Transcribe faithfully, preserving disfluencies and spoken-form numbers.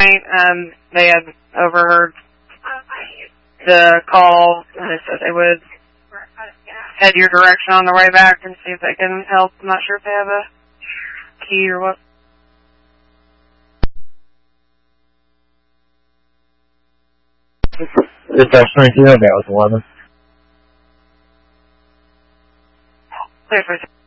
night. Um, they had overheard the call, and they said they would head your direction on the way back and see if they can help. I'm not sure if they have a key or what. Dispatch nineteen, that was eleven. Clear for